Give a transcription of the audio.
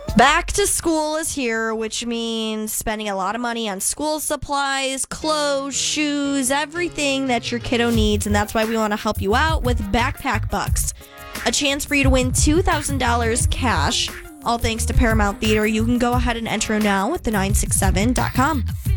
Back to school is here, which means spending a lot of money on school supplies, clothes, shoes, everything that your kiddo needs. And that's why we want to help you out with Backpack Bucks. A chance for you to win $2,000 cash. All thanks to Paramount Theater. You can go ahead and enter now at the967.com.